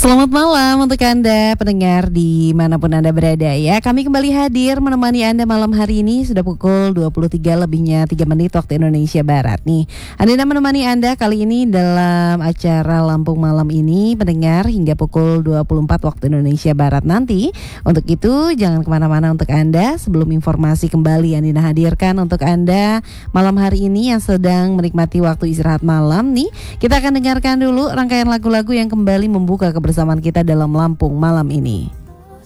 Selamat malam untuk Anda pendengar dimanapun Anda berada ya. Kami kembali hadir menemani Anda malam hari ini. Sudah pukul 23 lebihnya 3 menit waktu Indonesia Barat nih. Anda menemani Anda kali ini dalam acara Lampung Malam ini pendengar hingga pukul 24 waktu Indonesia Barat nanti. Untuk itu jangan kemana-mana untuk Anda. Sebelum informasi kembali yang Dina hadirkan untuk Anda malam hari ini yang sedang menikmati waktu istirahat malam nih, kita akan dengarkan dulu rangkaian lagu-lagu yang kembali membuka kebersamaan kita dalam Lampung Malam ini.